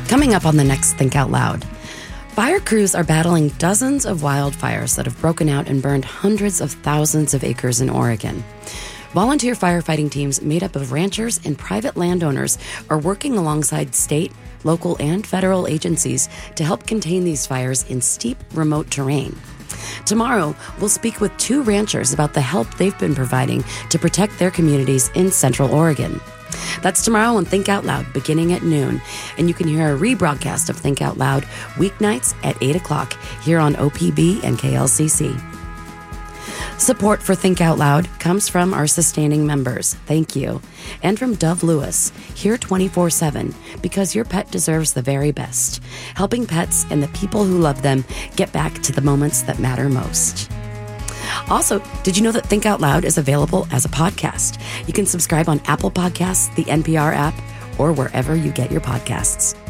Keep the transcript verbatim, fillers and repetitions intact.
Coming up on the next Think Out Loud, fire crews are battling dozens of wildfires that have broken out and burned hundreds of thousands of acres in Oregon. Volunteer firefighting teams made up of ranchers and private landowners are working alongside state, local, and federal agencies to help contain these fires in steep, remote terrain. Tomorrow, we'll speak with two ranchers about the help they've been providing to protect their communities in Central Oregon. That's tomorrow on Think Out Loud, beginning at noon. And you can hear a rebroadcast of Think Out Loud weeknights at eight o'clock here on O P B and K L C C. Support for Think Out Loud comes from our sustaining members. Thank you. And from Dove Lewis, here twenty-four seven, because your pet deserves the very best. Helping pets and the people who love them get back to the moments that matter most. Also, did you know that Think Out Loud is available as a podcast? You can subscribe on Apple Podcasts, the N P R app, or wherever you get your podcasts.